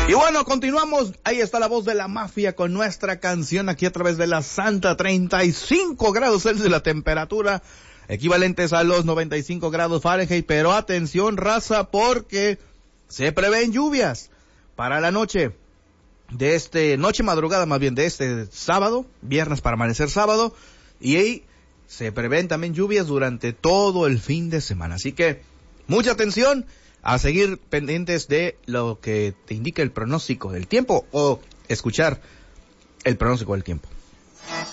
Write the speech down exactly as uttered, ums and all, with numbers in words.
Y bueno, continuamos. Ahí está la voz de la mafia con nuestra canción aquí a través de la Santa. Treinta y cinco grados Celsius la temperatura, equivalentes a los noventa y cinco grados Fahrenheit. Pero atención, raza, porque se prevén lluvias para la noche de este, noche madrugada más bien, de este sábado, viernes para amanecer sábado. Y ahí se prevén también lluvias durante todo el fin de semana. Así que mucha atención, a seguir pendientes de lo que te indica el pronóstico del tiempo o escuchar el pronóstico del tiempo.